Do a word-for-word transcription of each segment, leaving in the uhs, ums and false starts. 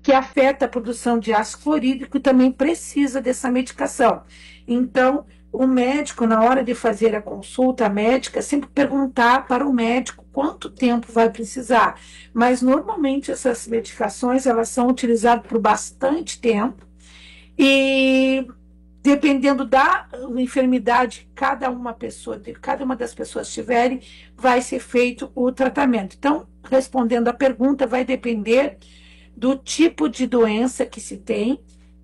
que afeta a produção de ácido clorídrico e também precisa dessa medicação. Então, o médico, na hora de fazer a consulta médica, sempre perguntar para o médico quanto tempo vai precisar. Mas, normalmente, essas medicações elas são utilizadas por bastante tempo e, dependendo da enfermidade que cada uma pessoa, cada uma das pessoas tiverem, vai ser feito o tratamento. Então, respondendo à pergunta, vai depender do tipo de doença que se tem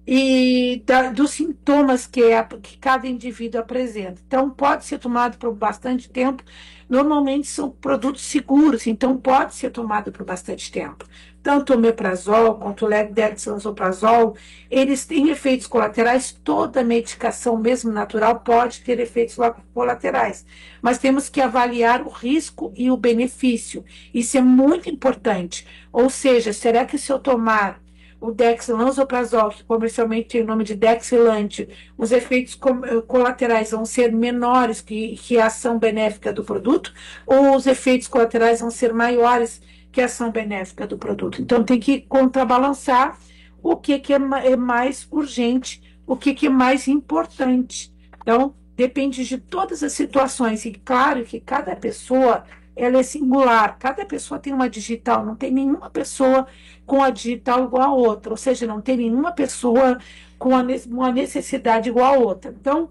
e da, dos sintomas que, é, que cada indivíduo apresenta. Então, pode ser tomado por bastante tempo. Normalmente são produtos seguros, então pode ser tomado por bastante tempo. Tanto o omeprazol quanto o dexlansoprazol, eles têm efeitos colaterais. Toda medicação, mesmo natural, pode ter efeitos colaterais. Mas temos que avaliar o risco e o benefício. Isso é muito importante. Ou seja, será que se eu tomar o dexlansoprazol, que comercialmente tem o nome de Dexilante, os efeitos colaterais vão ser menores que, que a ação benéfica do produto, ou os efeitos colaterais vão ser maiores que a ação benéfica do produto? Então, tem que contrabalançar o que, que é, é mais urgente, o que, que é mais importante. Então, depende de todas as situações. E claro que cada pessoa ela é singular, cada pessoa tem uma digital, não tem nenhuma pessoa com a digital igual a outra, ou seja, não tem nenhuma pessoa com uma necessidade igual a outra. Então,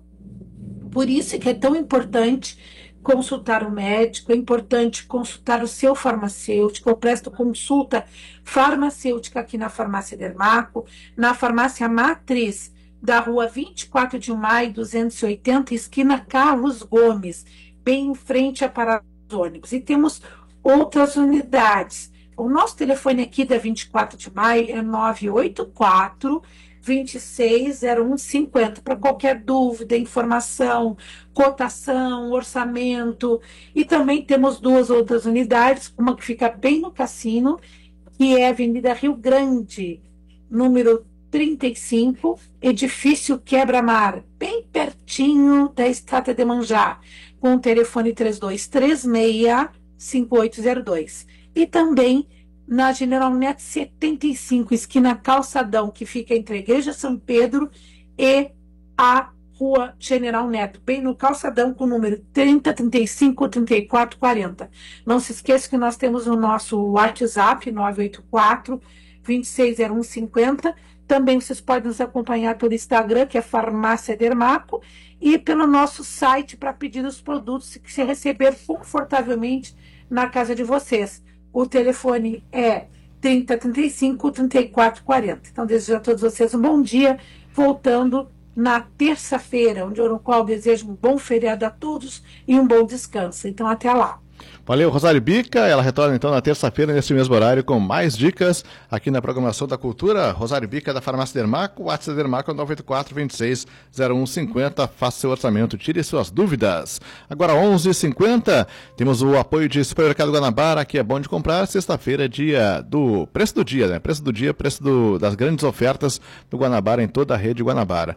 por isso que é tão importante consultar o médico, é importante consultar o seu farmacêutico. Eu presto consulta farmacêutica aqui na Farmácia Dermaco, na farmácia matriz da rua vinte e quatro de maio, duzentos e oitenta, esquina Carlos Gomes, bem em frente à parada ônibus. E temos outras unidades. O nosso telefone aqui da vinte e quatro de maio é nove oito quatro, vinte e seis, zero um cinquenta, para qualquer dúvida, informação, cotação, orçamento. E também temos duas outras unidades, uma que fica bem no Cassino, que é a Avenida Rio Grande, número trinta e cinco, edifício Quebra-Mar, bem pertinho da Estrada de Manjá, com o telefone três dois três seis, cinco oito zero dois. E também na General Neto setenta e cinco, esquina Calçadão, que fica entre a Igreja São Pedro e a Rua General Neto, bem no Calçadão, com o número trinta, trinta e cinco, trinta e quatro, quarenta. Não se esqueça que nós temos o nosso WhatsApp, nove oito quatro, vinte e seis, zero um cinquenta. Também vocês podem nos acompanhar pelo Instagram, que é Farmácia Dermaco, e pelo nosso site para pedir os produtos que se receber confortavelmente na casa de vocês. O telefone é trinta, trinta e cinco, trinta e quatro, quarenta. Então, desejo a todos vocês um bom dia, voltando na terça-feira, onde no qual desejo um bom feriado a todos e um bom descanso. Então, até lá. Valeu, Rosário Bica. Ela retorna então na terça-feira, nesse mesmo horário, com mais dicas aqui na programação da Cultura. Rosário Bica, da Farmácia Dermaco. O WhatsApp Dermaco é nove oito quatro, vinte e seis, zero um cinquenta. Faça seu orçamento, tire suas dúvidas. Agora, onze e cinquenta, temos o apoio de Supermercado Guanabara, que é bom de comprar. Sexta-feira, dia do preço do dia, né? Preço do dia, preço do, das grandes ofertas do Guanabara em toda a rede Guanabara.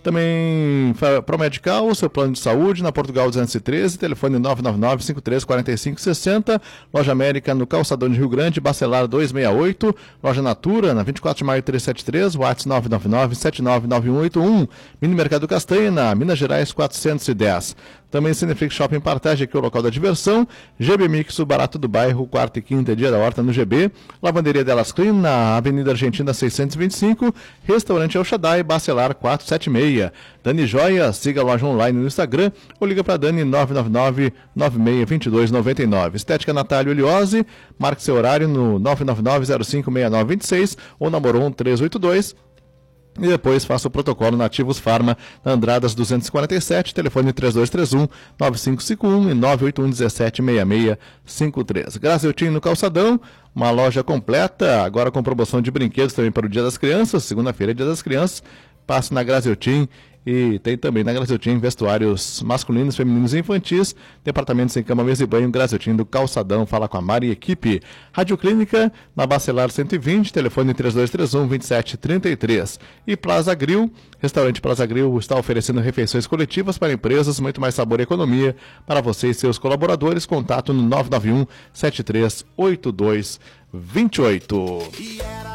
Também Promedical, o seu plano de saúde, na Portugal duzentos e treze, telefone nove nove nove, cinco três quatro cinco seis zero, Loja América no Calçadão de Rio Grande, Bacelar duzentos e sessenta e oito, Loja Natura na vinte e quatro de maio trezentos e setenta e três, WhatsApp nove nove nove, sete nove nove um oito um, Mini Mercado Castanha, na Minas Gerais quatrocentos e dez. Também Cineflix Shopping Partage, aqui é o local da diversão. G B Mix, o barato do bairro, quarta e quinta, dia da horta no G B. Lavanderia Delas Clean, na Avenida Argentina seiscentos e vinte e cinco. Restaurante El Shaddai, Bacelar quatrocentos e setenta e seis. Dani Joia, siga a loja online no Instagram ou liga para Dani nove nove nove, nove seis dois dois, nove nove. Estética Natália Oliose, marque seu horário no nove nove nove, zero cinco seis nove dois seis ou na Moron trezentos e oitenta e dois. E depois faça o protocolo Nativos Farma, na Andradas duzentos e quarenta e sete, telefone três dois três um, nove cinco cinco um e nove oito um, um sete seis seis cinco três. Graziotin no Calçadão, uma loja completa, agora com promoção de brinquedos também para o Dia das Crianças. Segunda-feira é Dia das Crianças, passe na Graziotin. E tem também na Graziotin vestuários masculinos, femininos e infantis, departamentos em cama, mesa e banho. Graziotin do Calçadão, fala com a Mari e equipe. Rádio Clínica, na Bacelar cento e vinte, telefone três dois três um, vinte e sete trinta e três. E Plaza Grill, restaurante Plaza Grill está oferecendo refeições coletivas para empresas, muito mais sabor e economia para você e seus colaboradores. Contato no nove nove um, sete três oito dois dois oito.